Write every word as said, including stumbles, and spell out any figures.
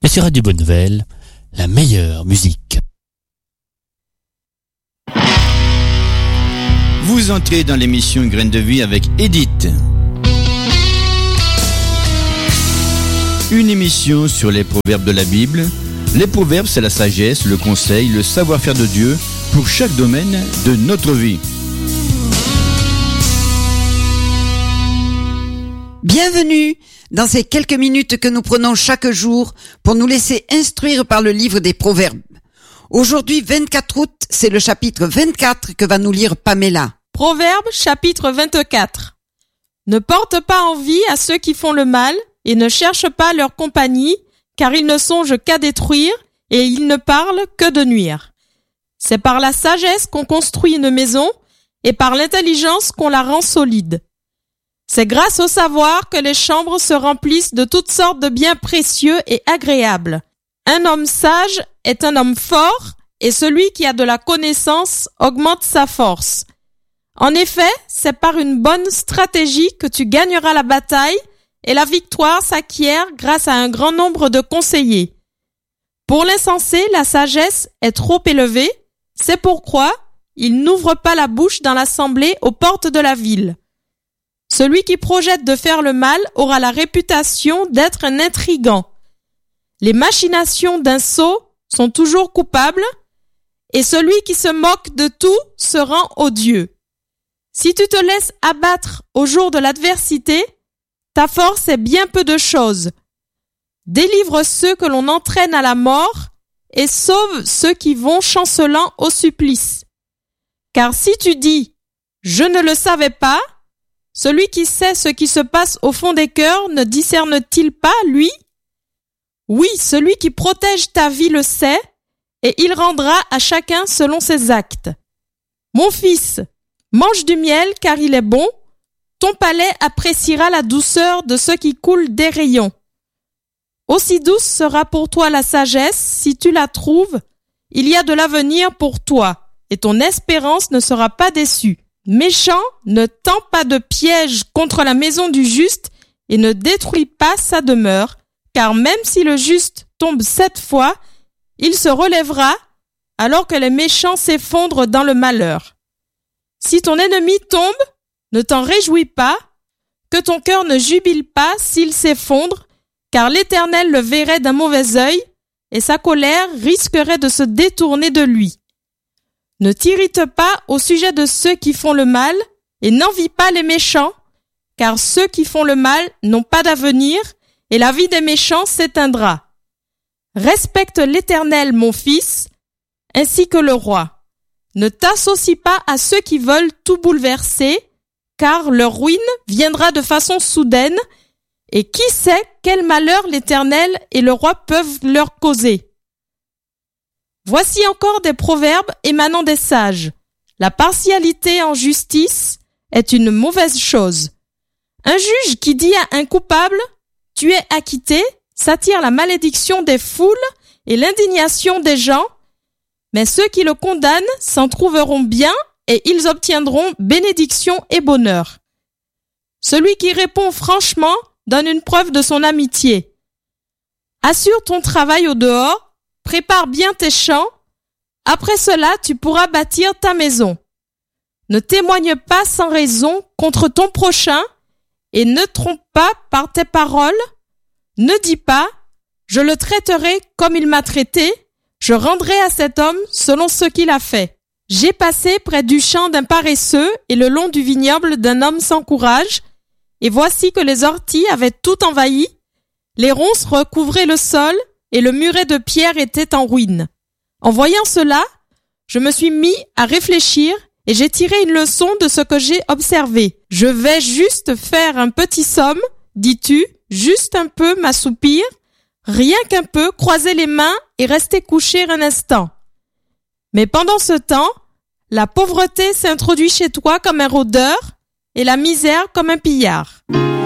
Et sur Radio Bonne Nouvelle, la meilleure musique. Vous entrez dans l'émission Graines de Vie avec Edith. Une émission sur les proverbes de la Bible. Les proverbes, c'est la sagesse, le conseil, le savoir-faire de Dieu pour chaque domaine de notre vie. Bienvenue dans ces quelques minutes que nous prenons chaque jour pour nous laisser instruire par le livre des proverbes. Aujourd'hui, vingt-quatre août, c'est le chapitre vingt-quatre que va nous lire Pamela. Proverbe chapitre vingt-quatre. Ne porte pas envie à ceux qui font le mal et ne cherche pas leur compagnie, car ils ne songent qu'à détruire et ils ne parlent que de nuire. C'est par la sagesse qu'on construit une maison et par l'intelligence qu'on la rend solide. C'est grâce au savoir que les chambres se remplissent de toutes sortes de biens précieux et agréables. Un homme sage est un homme fort et celui qui a de la connaissance augmente sa force. En effet, c'est par une bonne stratégie que tu gagneras la bataille et la victoire s'acquiert grâce à un grand nombre de conseillers. Pour l'insensé, la sagesse est trop élevée, c'est pourquoi il n'ouvre pas la bouche dans l'assemblée aux portes de la ville. Celui qui projette de faire le mal aura la réputation d'être un intrigant. Les machinations d'un sot sont toujours coupables et celui qui se moque de tout se rend odieux. Si tu te laisses abattre au jour de l'adversité, ta force est bien peu de choses. Délivre ceux que l'on entraîne à la mort et sauve ceux qui vont chancelant au supplice. Car si tu dis « Je ne le savais pas », celui qui sait ce qui se passe au fond des cœurs ne discerne-t-il pas, lui ? Oui, celui qui protège ta vie le sait, et il rendra à chacun selon ses actes. Mon fils, mange du miel car il est bon, ton palais appréciera la douceur de ce qui coule des rayons. Aussi douce sera pour toi la sagesse, si tu la trouves, il y a de l'avenir pour toi, et ton espérance ne sera pas déçue. Méchant, ne tends pas de piège contre la maison du juste, et ne détruis pas sa demeure, car même si le juste tombe sept fois, il se relèvera, alors que les méchants s'effondrent dans le malheur. Si ton ennemi tombe, ne t'en réjouis pas, que ton cœur ne jubile pas s'il s'effondre, car l'Éternel le verrait d'un mauvais œil, et sa colère risquerait de se détourner de lui. Ne t'irrite pas au sujet de ceux qui font le mal, et n'envie pas les méchants, car ceux qui font le mal n'ont pas d'avenir, et la vie des méchants s'éteindra. Respecte l'Éternel, mon fils, ainsi que le roi. Ne t'associe pas à ceux qui veulent tout bouleverser, car leur ruine viendra de façon soudaine, et qui sait quel malheur l'Éternel et le roi peuvent leur causer. Voici encore des proverbes émanant des sages. La partialité en justice est une mauvaise chose. Un juge qui dit à un coupable « Tu es acquitté » s'attire la malédiction des foules et l'indignation des gens, mais ceux qui le condamnent s'en trouveront bien et ils obtiendront bénédiction et bonheur. Celui qui répond franchement donne une preuve de son amitié. Assure ton travail au dehors, prépare bien tes champs, après cela tu pourras bâtir ta maison. Ne témoigne pas sans raison contre ton prochain et ne trompe pas par tes paroles. Ne dis pas « Je le traiterai comme il m'a traité, je rendrai à cet homme selon ce qu'il a fait. » J'ai passé près du champ d'un paresseux et le long du vignoble d'un homme sans courage, et voici que les orties avaient tout envahi, les ronces recouvraient le sol et le muret de pierre était en ruine. En voyant cela, je me suis mis à réfléchir et j'ai tiré une leçon de ce que j'ai observé. Je vais juste faire un petit somme, dis-tu, juste un peu m'assoupir, rien qu'un peu croiser les mains et rester couché un instant. Mais pendant ce temps, la pauvreté s'introduit chez toi comme un rôdeur et la misère comme un pillard.